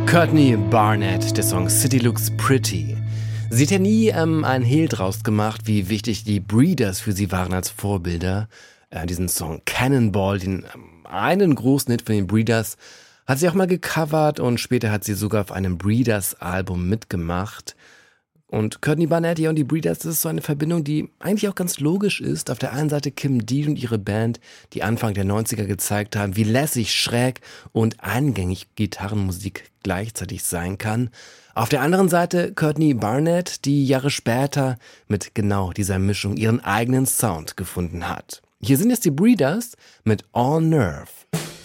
Courtney Barnett, der Song City Looks Pretty. Sie hat ja nie einen Hehl draus gemacht, wie wichtig die Breeders für sie waren als Vorbilder. Diesen Song Cannonball, den einen großen Hit von den Breeders, hat sie auch mal gecovert und später hat sie sogar auf einem Breeders-Album mitgemacht. Und Courtney Barnett, ja, und die Breeders, das ist so eine Verbindung, die eigentlich auch ganz logisch ist. Auf der einen Seite Kim Deal und ihre Band, die Anfang der 90er gezeigt haben, wie lässig, schräg und eingängig Gitarrenmusik gleichzeitig sein kann. Auf der anderen Seite Courtney Barnett, die Jahre später mit genau dieser Mischung ihren eigenen Sound gefunden hat. Hier sind jetzt die Breeders mit All Nerve.